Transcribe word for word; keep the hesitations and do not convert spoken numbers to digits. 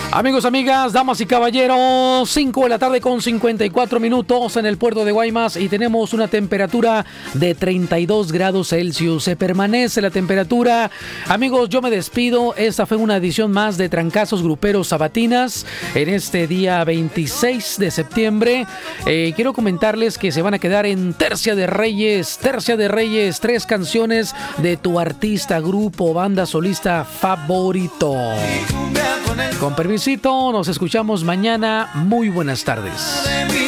Amigos, amigas, damas y caballeros, cinco de la tarde con cincuenta y cuatro minutos en el puerto de Guaymas y tenemos una temperatura de treinta y dos grados Celsius. Se permanece la temperatura. Amigos, yo me despido. Esta fue una edición más de Trancazos Gruperos Sabatinas en este día veintiséis de septiembre. Eh, quiero comentarles que se van a quedar en Tercia de Reyes. Tercia de Reyes, tres canciones de tu artista, grupo, banda solista favorito. Con permisito, nos escuchamos mañana. Muy buenas tardes.